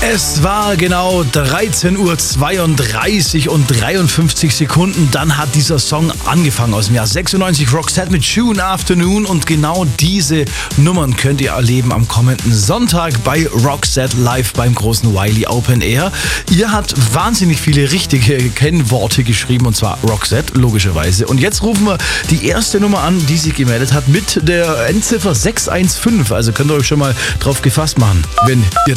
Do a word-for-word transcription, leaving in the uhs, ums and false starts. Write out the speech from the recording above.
Es war genau dreizehn Uhr zweiunddreißig und dreiundfünfzig Sekunden. Dann hat dieser Song angefangen aus dem Jahr sechsundneunzig. Roxette mit June Afternoon. Und genau diese Nummern könnt ihr erleben am kommenden Sonntag bei Roxette live beim großen Wiley Open Air. Ihr habt wahnsinnig viele richtige Kennworte geschrieben, und zwar Roxette, logischerweise. Und jetzt rufen wir die erste Nummer an, die sich gemeldet hat mit der Endziffer sechs eins fünf. Also könnt ihr euch schon mal drauf gefasst machen, wenn ihr